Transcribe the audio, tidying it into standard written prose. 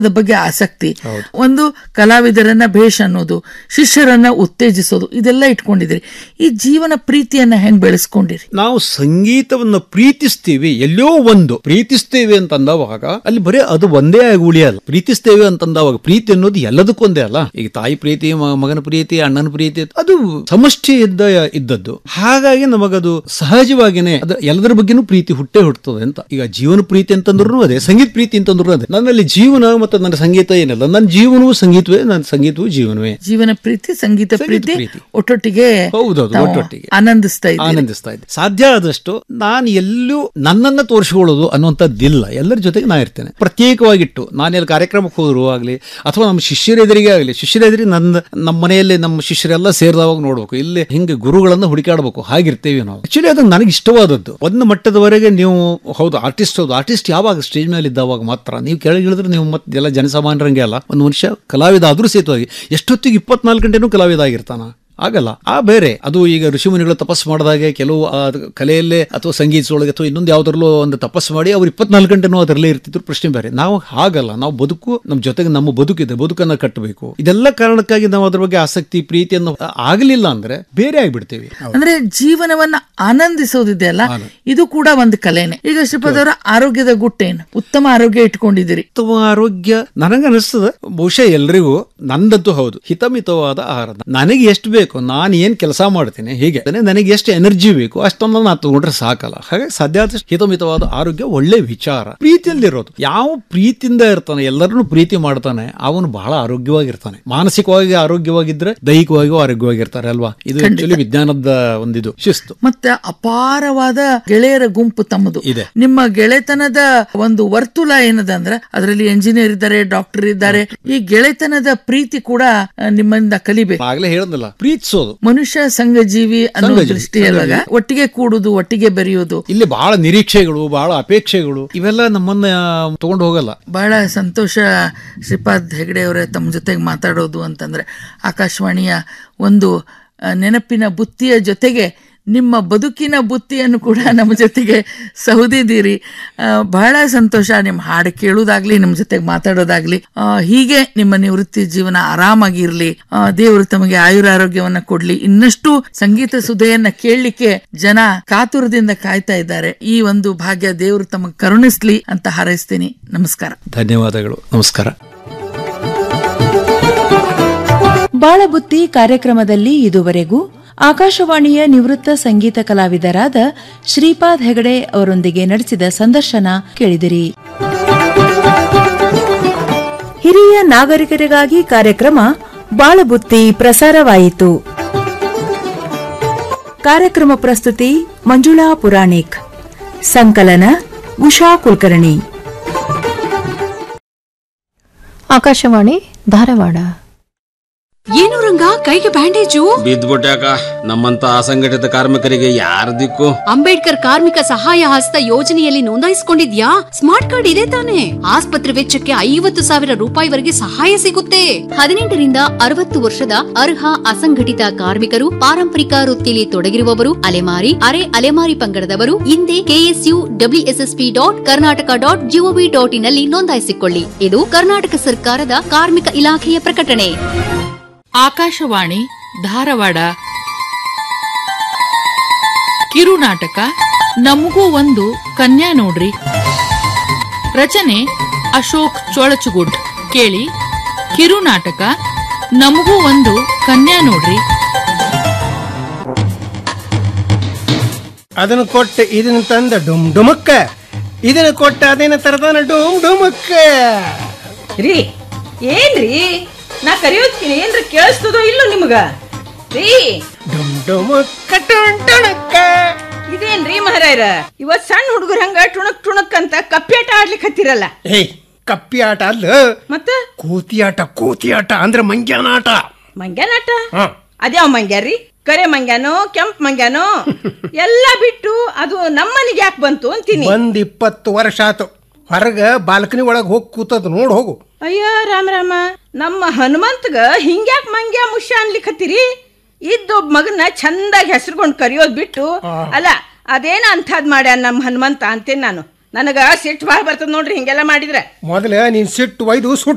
ಬಗ್ಗೆ ಆಸಕ್ತಿ, ಒಂದು ಕಲಾವಿದರನ್ನ ಭೇಷ್ ಅನ್ನೋದು, ಶಿಷ್ಯರನ್ನ ಉತ್ತೇಜಿಸೋದು, ಇದೆಲ್ಲ ಇಟ್ಕೊಂಡಿದ್ರಿ. ಈ ಜೀವನ ಪ್ರೀತಿಯನ್ನ ಹೆಂಗ್ ಬೆಳೆಸ್ಕೊಂಡಿರಿ? ನಾವು ಸಂಗೀತವನ್ನು ಪ್ರೀತಿಸ್ತೀವಿ, ಎಲ್ಲೋ ಒಂದು ಪ್ರೀತಿಸ್ತೇವೆ ಅಂತಂದವಾಗ ಅಲ್ಲಿ ಬರೀ ಅದು ಒಂದೇ ಆಗಿ ಉಳಿಯಲ್ಲ. ಪ್ರೀತಿಸ್ತೇವೆ ಅಂತಂದವಾಗ ಪ್ರೀತಿ ಅನ್ನೋದು ಎಲ್ಲದಕ್ಕೊಂದೇ ಅಲ್ಲ. ಈಗ ತಾಯಿ ಪ್ರೀತಿ, ಮಗನ ಪ್ರೀತಿ, ಅಣ್ಣನ ಪ್ರೀತಿ, ಅದು ಸಮಷ್ಟಿ ಇದ್ದದ್ದು. ಹಾಗಾಗಿ ನಮಗದು ಸಹಜವಾಗಿನೇ ಅದು ಎಲ್ಲದರ ಬಗ್ಗೆನೂ ಪ್ರೀತಿ ಹುಟ್ಟುತ್ತದೆ ಅಂತ. ಈಗ ಜೀವನ ಪ್ರೀತಿ ಅಂತಂದ್ರೂ ಅದೇ, ಸಂಗೀತ ಪ್ರೀತಿ ಅಂತಂದ್ರೂ ಅದೇ. ನನ್ನಲ್ಲಿ ಜೀವನ ಮತ್ತು ನನ್ನ ಸಂಗೀತ ಏನಲ್ಲ, ನನ್ನ ಜೀವನವೂ ಸಂಗೀತವೇ, ನನ್ನ ಸಂಗೀತವೂ ಜೀವನವೇ. ಜೀವನ ಪ್ರೀತಿ, ಸಂಗೀತ ಪ್ರೀತಿ ಒಟ್ಟೊಟ್ಟಿಗೆ ಹೌದೌದು, ಒಟ್ಟೊಟ್ಟಿಗೆ ಆನಂದಿಸ್ತಾ ಇದ್ದೆ. ಸಾಧ್ಯ ಆದಷ್ಟು ನಾನು ಎಲ್ಲೂ ನನ್ನನ್ನ ತೋರಿಸಿಕೊಳ್ಳೋದು ಅನ್ನುವಂಥದ್ದಿಲ್ಲ. ಎಲ್ಲರ ಜೊತೆಗೆ ನಾ ಇರ್ತೇನೆ. ಪ್ರತ್ಯೇಕವಾಗಿಟ್ಟು ನಾನು ಎಲ್ಲಿ ಕಾರ್ಯಕ್ರಮಕ್ಕೆ ಹೋದ್ರು ಆಗ್ಲಿ, ಅಥವಾ ನಮ್ಮ ಶಿಷ್ಯರ ಎದುರಿಗೆ ಆಗಲಿ, ಶಿಷ್ಯರ ಎದುರಿಗೆ ನಮ್ಮ ಮನೆಯಲ್ಲಿ ನಮ್ಮ ಶಿಷ್ಯರೆಲ್ಲ ಸೇರಿದವಾಗ ನೋಡ್ಬೇಕು, ಇಲ್ಲಿ ಹಿಂಗೆ ಗುರುಗಳನ್ನ ಹುಡುಕಾಡ್ಬೇಕು, ಹಾಗಿರ್ತೇವೆ ನಾವು. ಆಕ್ಚುಲಿ ಅದು ನನಗೆ ಇಷ್ಟವಾದದ್ದು. ಒಂದು ಮಟ್ಟದವರೆಗೆ ನೀವು ಹೌದು ಆರ್ಟಿಸ್ಟ್ ಯಾವಾಗ ಸ್ಟೇಜ್ ಮೇಲೆ ಇದ್ದಾವಾಗ ಮಾತ್ರ. ನೀವು ಕೆಳಗಿಳಿದ್ರೆ ನೀವು ಮತ್ತೆ ಎಲ್ಲ ಜನಸಾಮಾನ್ಯರಂಗೆ ಅಲ್ಲ, ಒಂದು ಮನುಷ್ಯ ಕಲಾವಿದ ಆದ್ರೂ ಸೇತುವಾಗಿ ಎಷ್ಟೊತ್ತಿಗೆ 24 ಗಂಟೆನೂ ಕಲಾವಿದ ಆಗಿರ್ತಾನ, ಆಗಲ್ಲ. ಆ ಬೇರೆ ಅದು ಈಗ ಋಷಿಮುನಿಗಳು ತಪಸ್ಸು ಮಾಡಿದಾಗೆ ಕೆಲವು ಕಲೆಯಲ್ಲೇ ಅಥವಾ ಸಂಗೀತದೊಳಗೆ ಅಥವಾ ಇನ್ನೊಂದು ಯಾವ್ದ್ರಲ್ಲೂ ಒಂದು ತಪಸ್ಸು ಮಾಡಿ ಅವ್ರು 24 ಗಂಟೆನೂ ಅದರಲ್ಲೇ ಇರ್ತಿದ್ರು, ಪ್ರಶ್ನೆ ಬೇರೆ. ನಾವು ಹಾಗಲ್ಲ. ನಾವು ಬದುಕು ನಮ್ಮ ಜೊತೆಗೆ ನಮ್ಮ ಬದುಕಿದೆ, ಬದುಕನ್ನ ಕಟ್ಟಬೇಕು. ಇದೆಲ್ಲ ಕಾರಣಕ್ಕಾಗಿ ನಾವು ಅದ್ರ ಬಗ್ಗೆ ಆಸಕ್ತಿ ಪ್ರೀತಿಯನ್ನು ಆಗಲಿಲ್ಲ ಅಂದ್ರೆ ಬೇರೆ ಆಗ್ಬಿಡ್ತೇವೆ. ಅಂದ್ರೆ ಜೀವನವನ್ನ ಆನಂದಿಸೋದಿದೆಯಲ್ಲ, ಇದು ಕೂಡ ಒಂದು ಕಲೆನೇ. ಈಗ ಶ್ರೀಪಾದ್ ಅವರ ಆರೋಗ್ಯದ ಗುಟ್ಟೇನು? ಉತ್ತಮ ಆರೋಗ್ಯ ಇಟ್ಕೊಂಡಿದ್ದೀರಿ. ಉತ್ತಮ ಆರೋಗ್ಯ ನನಗನ್ನಿಸ್ತದೆ ಬಹುಶಃ ಎಲ್ರಿಗೂ, ನಂದಂತೂ ಹೌದು, ಹಿತಮಿತವಾದ ಆಹಾರ. ನನಗೆ ಎಷ್ಟು ಬೇಕು, ನಾನು ಏನ್ ಕೆಲಸ ಮಾಡ್ತೇನೆ, ಹೀಗೆ ನನಗೆ ಎಷ್ಟು ಎನರ್ಜಿ ಬೇಕು ಅಷ್ಟೊಂದು ನಾನು ತಗೊಂಡ್ರೆ ಸಾಕಲ್ಲ. ಹಾಗಾಗಿ ಸಾಧ್ಯ ಆದಷ್ಟು ಹಿತಮಿತವಾದ ಆರೋಗ್ಯ ಒಳ್ಳೆ ವಿಚಾರ. ಪ್ರೀತಿಯಲ್ಲಿರೋದು, ಯಾವ ಪ್ರೀತಿಯಿಂದ ಇರ್ತಾನೆ, ಎಲ್ಲರನ್ನು ಪ್ರೀತಿ ಮಾಡ್ತಾನೆ, ಅವನು ಬಹಳ ಆರೋಗ್ಯವಾಗಿರ್ತಾನೆ. ಮಾನಸಿಕವಾಗಿ ಆರೋಗ್ಯವಾಗಿದ್ರೆ ದೈಹಿಕವಾಗಿಯೂ ಆರೋಗ್ಯವಾಗಿರ್ತಾರೆ ಅಲ್ವಾ. ಇದು ಆಕ್ಚುಲಿ ವಿಜ್ಞಾನದ ಒಂದಿದು ಶಿಸ್ತು. ಮತ್ತೆ ಅಪಾರವಾದ ಗೆಳೆಯರ ಗುಂಪು ತಮ್ಮದು ಇದೆ. ನಿಮ್ಮ ಗೆಳೆತನದ ಒಂದು ವರ್ತುಲ ಏನದ ಅಂದ್ರೆ ಅದರಲ್ಲಿ ಎಂಜಿನಿಯರ್ ಇದ್ದಾರೆ, ಡಾಕ್ಟರ್ ಇದ್ದಾರೆ. ಈ ಗೆಳೆತನದ ಪ್ರೀತಿ ಕೂಡ ನಿಮ್ಮಿಂದ ಕಲಿಬೇಕು. ಆಗ್ಲೇ ಹೇಳೋದಿಲ್ಲ, ಪ್ರೀತಿಸೋದು. ಮನುಷ್ಯ ಸಂಘಜೀವಿ ಅನ್ನೋ ದೃಷ್ಟಿಯಲ್ಲ, ಒಟ್ಟಿಗೆ ಕೂಡುದು, ಒಟ್ಟಿಗೆ ಬೆರೆಯೋದು. ಇಲ್ಲಿ ಬಹಳ ನಿರೀಕ್ಷೆಗಳು, ಬಹಳ ಅಪೇಕ್ಷೆಗಳು, ಇವೆಲ್ಲ ನಮ್ಮನ್ನ ತಗೊಂಡು ಹೋಗಲ್ಲ. ಬಹಳ ಸಂತೋಷ ಶ್ರೀಪಾದ್ ಹೆಗಡೆ ಅವರೇ ತಮ್ಮ ಜೊತೆಗೆ ಮಾತಾಡೋದು ಅಂತಂದ್ರೆ. ಆಕಾಶವಾಣಿಯ ಒಂದು ನೆನಪಿನ ಬುತ್ತಿಯ ಜೊತೆಗೆ ನಿಮ್ಮ ಬದುಕಿನ ಬುತ್ತಿಯನ್ನು ಕೂಡ ನಮ್ಮ ಜೊತೆಗೆ ಸೌದಿದ್ದೀರಿ. ಬಹಳ ಸಂತೋಷ. ನಿಮ್ಮ ಹಾಡು ಕೇಳುವುದಾಗ್ಲಿ, ನಿಮ್ಮ ಜೊತೆಗೆ ಮಾತಾಡೋದಾಗ್ಲಿ, ಹೀಗೆ ನಿಮ್ಮ ನಿವೃತ್ತಿ ಜೀವನ ಆರಾಮಾಗಿರ್ಲಿ. ದೇವರು ತಮಗೆ ಆಯುರಾರೋಗ್ಯವನ್ನ ಕೊಡ್ಲಿ. ಇನ್ನಷ್ಟು ಸಂಗೀತ ಸುಧೆಯನ್ನ ಕೇಳಲಿಕ್ಕೆ ಜನ ಕಾತುರದಿಂದ ಕಾಯ್ತಾ ಇದ್ದಾರೆ. ಈ ಒಂದು ಭಾಗ್ಯ ದೇವರು ತಮಗೆ ಕರುಣಿಸ್ಲಿ ಅಂತ ಹಾರೈಸ್ತೀನಿ. ನಮಸ್ಕಾರ. ಧನ್ಯವಾದಗಳು. ನಮಸ್ಕಾರ. ಬಾಳಬುತ್ತಿ ಕಾರ್ಯಕ್ರಮದಲ್ಲಿ ಇದುವರೆಗೂ ಆಕಾಶವಾಣಿಯ ನಿವೃತ್ತ ಸಂಗೀತ ಕಲಾವಿದರಾದ ಶ್ರೀಪಾದ್ ಹೆಗಡೆ ಅವರೊಂದಿಗೆ ನಡೆಸಿದ ಸಂದರ್ಶನ ಕೇಳಿದಿರಿ. ಹಿರಿಯ ನಾಗರಿಕರಿಗಾಗಿ ಕಾರ್ಯಕ್ರಮ ಬಾಳಬುತ್ತಿ ಪ್ರಸಾರವಾಯಿತು. ಕಾರ್ಯಕ್ರಮ ಪ್ರಸ್ತುತಿ ಮಂಜುಳಾ ಪುರಾಣಿಕ್, ಸಂಕಲನ ಉಷಾ ಕುಲಕರ್ಣಿ. ಆಕಾಶವಾಣಿ ಧಾರವಾಡ. ಏನು ರಂಗ, ಕೈಗೆ ಬ್ಯಾಂಡೇಜು? ಬಿದ್ದ್ಬಿಟ್ಯಾಕ. ನಮ್ಮಂತ ಅಸಂಘಟಿತ ಕಾರ್ಮಿಕರಿಗೆ ಯಾರ ದಿಕ್ಕು? ಅಂಬೇಡ್ಕರ್ ಕಾರ್ಮಿಕ ಸಹಾಯ ಹಸ್ತ ಯೋಜನೆಯಲ್ಲಿ ನೋಂದಾಯಿಸಿಕೊಂಡಿದ್ಯಾ? ಸ್ಮಾರ್ಟ್ ಕಾರ್ಡ್ ಇದೆ ತಾನೆ? ಆಸ್ಪತ್ರೆ ವೆಚ್ಚಕ್ಕೆ 50,000 ರೂಪಾಯಿವರೆಗೆ ಸಹಾಯ ಸಿಗುತ್ತೆ. 18 ರಿಂದ 60 ವರ್ಷದ ಅರ್ಹ ಅಸಂಘಟಿತ ಕಾರ್ಮಿಕರು, ಪಾರಂಪರಿಕ ವೃತ್ತಿಯಲ್ಲಿ ತೊಡಗಿರುವವರು, ಅಲೆಮಾರಿ, ಅರೆ ಅಲೆಮಾರಿ ಪಂಗಡದವರು ಹಿಂದೆ KSUWSSP.Karnataka.gov.in ನಲ್ಲಿ ನೋಂದಾಯಿಸಿಕೊಳ್ಳಿ. ಇದು ಕರ್ನಾಟಕ ಸರ್ಕಾರದ ಕಾರ್ಮಿಕ ಇಲಾಖೆಯ ಪ್ರಕಟಣೆ. ಆಕಾಶವಾಣಿ ಧಾರವಾಡ. ಕಿರುನಾಟಕ ನಮಗೂ ಒಂದು ಕನ್ಯಾ ನೋಡ್ರಿ. ರಚನೆ ಅಶೋಕ್ ಚೋಳಚುಗುಡ್. ಕೇಳಿ ಕಿರುನಾಟಕ ನಮಗೂ ಒಂದು ಕನ್ಯಾ ನೋಡ್ರಿ. ಅದನ್ನು ಕೊಟ್ಟು ಇದನ್ನ ತಂದ ಡುಮ್ ಡುಮಕ್ಕ, ಇದನ್ನ ಕೊಟ್ಟ ಅದೇನ ತರದಾನ ಡುಮ್ ಡುಮಕ್ಕ. ರೀ ಏನ್ರಿ, ನಾ ಕರಿಯೋದ್ಕಿನಿ ಏನ್ರ ಕೇಳಿಸ್ತದೋ ಇಲ್ಲೋ ನಿಮಗ? ರೀ ಡುಮ್ ಡುಮಕ್ಕ ಟುಣಕ್ಕ. ಇದೇನ್ರಿ ಮಹಾರಾಯರ, ಇವತ್ ಸಣ್ಣ ಹುಡುಗರ ಹಂಗ ಟುಣಕ್ ಟುಣಕ್ ಅಂತ ಕಪ್ಪಿಯಾಟ ಆಡ್ಲಿಕ್ಕೆ ಹತ್ತಿರಲ್ಲ. ಏಯ್, ಕಪ್ಪಿ ಆಟ ಅಲ್ಲ, ಮತ್ತ ಕೂತಿ ಆಟ. ಕೂತಿ ಆಟ ಅಂದ್ರೆ ಮಂಗ್ಯಾನ ಆಟ. ಮಂಗ್ಯಾನಾಟ? ಅದ್ಯಾವ ಮಂಗ್ಯಾರಿ? ಕರೆ ಮಂಗ್ಯಾನೋ ಕೆಂಪ್ ಮಂಗ್ಯಾನೋ? ಎಲ್ಲ ಬಿಟ್ಟು ಅದು ನಮ್ಮನಿಗೆ ಯಾಕೆ ಬಂತು ಅಂತೀನಿ. 20 ವರ್ಷ ಆತು. ಹೊರಗ ಬಾಲ್ಕನಿ ಒಳಗ್ ಹೋಗಿ ಕೂತದ್ ನೋಡ್ ಹೋಗು. ಅಯ್ಯ ರಾಮ ರಾಮ, ನಮ್ಮ ಹನುಮಂತಗ ಹಿಂಗ್ಯಾಕ್ ಮಂಗ್ಯಾ ಮುಷ್ಯ ಅನ್ಲಿಕ್ಕತ್ತೀರಿ? ಇದ್ದೊಬ್ಬ ಮಗನ ಚಂದಾಗಿ ಹೆಸರುಗೊಂಡು ಕರಿಯೋದ್ ಬಿಟ್ಟು, ಅಲ್ಲ ಅದೇನ ಅಂಥದ್ ಮಾಡ್ಯಾನ ನಮ್ಮ ಹನುಮಂತ ಅಂತೇನ್ ನಾನು. ನನಗ ಸಿಟ್ಟು ಭಾಳ ಬರ್ತದ ನೋಡ್ರಿ ಹಿಂಗೆಲ್ಲ ಮಾಡಿದ್ರೆ. ಮೊದಲ ನೀನ್ ಸಿಟ್ಟು ಒಯ್ದು ಸುಟ್ಟು